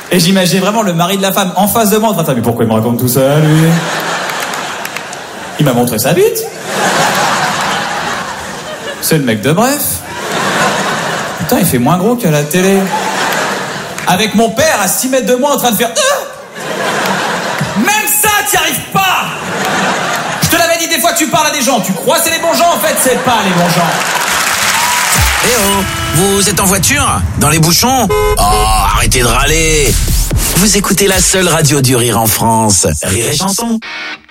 Et j'imaginais vraiment le mari de la femme en face de moi en train de faire, mais pourquoi il me raconte tout ça, lui? Il m'a montré sa bite. C'est le mec de Bref. Putain, il fait moins gros qu'à la télé. Avec mon père à 6 mètres de moi en train de faire... Même ça, t'y arrives pas. Je te l'avais dit, des fois tu parles à des gens, tu crois c'est les bons gens, en fait c'est pas les bons gens. Eh oh, vous êtes en voiture? Dans les bouchons? Oh, arrêtez de râler. Vous écoutez la seule radio du rire en France. Rire et chanson.